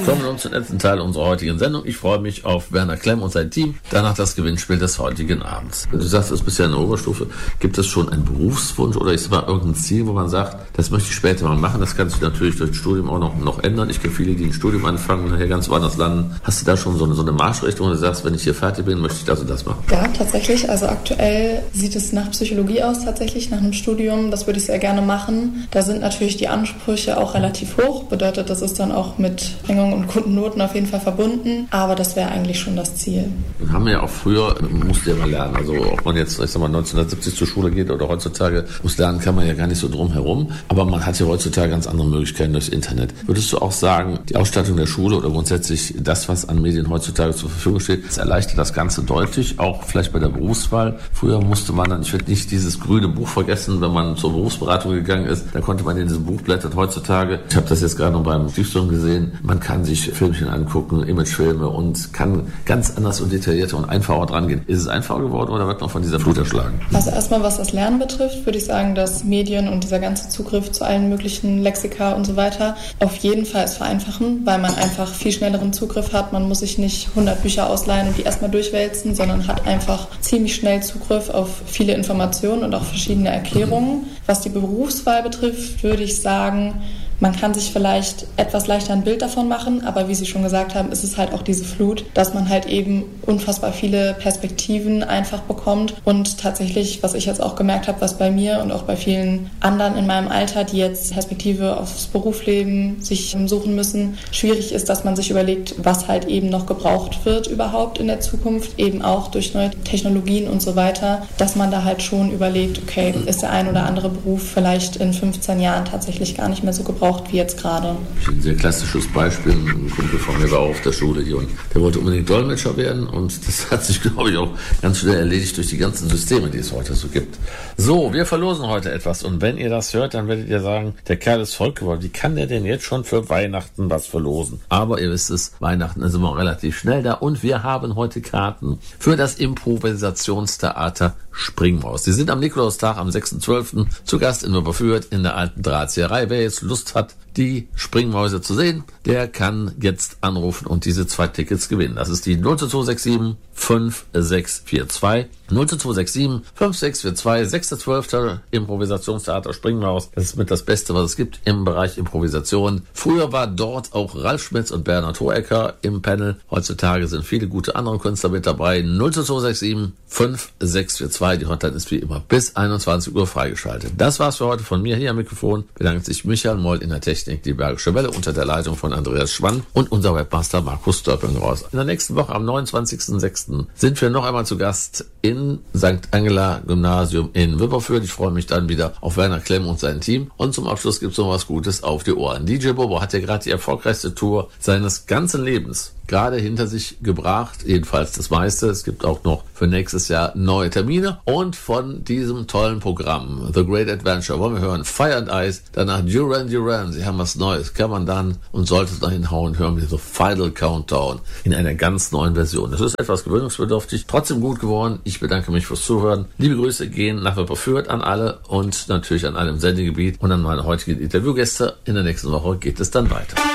Kommen wir nun zum letzten Teil unserer heutigen Sendung. Ich freue mich auf Werner Klemm und sein Team. Danach das Gewinnspiel des heutigen Abends. Du sagst, es ist bisher eine Oberstufe. Gibt es schon einen Berufswunsch oder ist mal irgendein Ziel, wo man sagt, das möchte ich später mal machen? Das kann sich natürlich durch das Studium auch noch ändern. Ich kenne viele, die ein Studium anfangen und nachher ganz woanders landen. Hast du da schon so eine Marschrichtung, wo du sagst, wenn ich hier fertig bin, möchte ich das und das machen? Ja, tatsächlich. Also aktuell sieht es nach Psychologie aus, tatsächlich nach einem Studium. Das würde ich sehr gerne machen. Da sind natürlich die Ansprüche auch relativ hoch. Bedeutet, das ist dann auch mit Bedingungen und guten Noten auf jeden Fall verbunden. Aber das wäre eigentlich schon das Ziel. Und haben wir ja auch früher, musste ja mal lernen. Also ob man jetzt, ich sag mal, 1970 zur Schule geht oder heutzutage, muss lernen kann man ja gar nicht so drum herum. Aber man hat ja heutzutage ganz andere Möglichkeiten durchs Internet. Würdest du auch sagen, die Ausstattung der Schule oder grundsätzlich das, was an Medien heutzutage zur Verfügung steht, das erleichtert das Ganze deutlich, auch vielleicht bei der Berufswahl? Früher musste man dann, ich werde nicht dieses grüne Buch vergessen, wenn man zur Berufsberatung gegangen ist, da konnte man in diesem Buch blättern. Heutzutage, ich habe das jetzt gerade noch beim Tiefsturm gesehen, man kann sich Filmchen angucken, Imagefilme und kann ganz anders und detaillierter und einfacher dran gehen. Ist es einfacher geworden oder wird man von dieser Flut erschlagen? Also erstmal, was das Lernen betrifft, würde ich sagen, dass Medien und dieser ganze Zugriff zu allen möglichen Lexika und so weiter auf jeden Fall es vereinfachen, weil man einfach viel schnelleren Zugriff hat. Man muss sich nicht 100 Bücher ausleihen und die erstmal durchwälzen, sondern hat einfach ziemlich schnell Zugriff auf viele Informationen und auch verschiedene Erklärungen. Was die Berufswahl betrifft, würde ich sagen, man kann sich vielleicht etwas leichter ein Bild davon machen, aber wie Sie schon gesagt haben, ist es halt auch diese Flut, dass man halt eben unfassbar viele Perspektiven einfach bekommt. Und tatsächlich, was ich jetzt auch gemerkt habe, was bei mir und auch bei vielen anderen in meinem Alter, die jetzt Perspektive aufs Berufsleben sich suchen müssen, schwierig ist, dass man sich überlegt, was halt eben noch gebraucht wird überhaupt in der Zukunft, eben auch durch neue Technologien und so weiter, dass man da halt schon überlegt, okay, ist der ein oder andere Beruf vielleicht in 15 Jahren tatsächlich gar nicht mehr so gebraucht wie jetzt gerade. Ein sehr klassisches Beispiel, ein Kumpel von mir war auf der Schule hier und der wollte unbedingt Dolmetscher werden und das hat sich, glaube ich, auch ganz schnell erledigt durch die ganzen Systeme, die es heute so gibt. So, wir verlosen heute etwas und wenn ihr das hört, dann werdet ihr sagen, der Kerl ist verrückt geworden. Wie kann der denn jetzt schon für Weihnachten was verlosen? Aber ihr wisst es, Weihnachten ist immer relativ schnell da und wir haben heute Karten für das Improvisationstheater Springmaus. Die sind am Nikolaustag am 6.12. zu Gast in Wipperfürth in der alten Drahtzieherei. Wer jetzt Lust hat, die Springmäuse zu sehen, der kann jetzt anrufen und diese 2 Tickets gewinnen. Das ist die 02267 5642 02267 5642 6.12. Improvisationstheater Springmaus. Das ist mit das Beste, was es gibt im Bereich Improvisation. Früher war dort auch Ralf Schmitz und Bernhard Hohecker im Panel. Heutzutage sind viele gute andere Künstler mit dabei. 02267 5642. Die Hotline ist wie immer bis 21 Uhr freigeschaltet. Das war's für heute von mir hier am Mikrofon. Bedankt sich Michael Moll in der Technik, die Bergische Welle unter der Leitung von Andreas Schwann und unser Webmaster Markus Störpengraus. In der nächsten Woche am 29.06. sind wir noch einmal zu Gast in St. Angela Gymnasium in Wipperfürth. Ich freue mich dann wieder auf Werner Klemm und sein Team. Und zum Abschluss gibt's noch was Gutes auf die Ohren. DJ Bobo hat ja gerade die erfolgreichste Tour seines ganzen Lebens gerade hinter sich gebracht, jedenfalls das meiste. Es gibt auch noch für nächstes Jahr neue Termine und von diesem tollen Programm The Great Adventure wollen wir hören Fire and Ice, danach Duran Duran, sie haben was Neues, kann man dann und sollte es noch hinhauen, hören wir The Final Countdown in einer ganz neuen Version. Das ist etwas gewöhnungsbedürftig, trotzdem gut geworden. Ich bedanke mich fürs Zuhören. Liebe Grüße gehen nach Wipperfürth an alle und natürlich an alle im Sendegebiet und an meine heutigen Interviewgäste. In der nächsten Woche geht es dann weiter.